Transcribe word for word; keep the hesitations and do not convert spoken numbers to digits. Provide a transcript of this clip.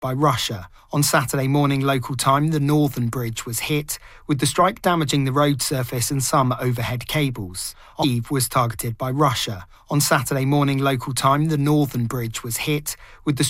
by Russia. On Saturday morning local time, the northern bridge was hit, with the strike damaging the road surface and some overhead cables. Kyiv was targeted by Russia. On Saturday morning local time, the northern bridge was hit, with the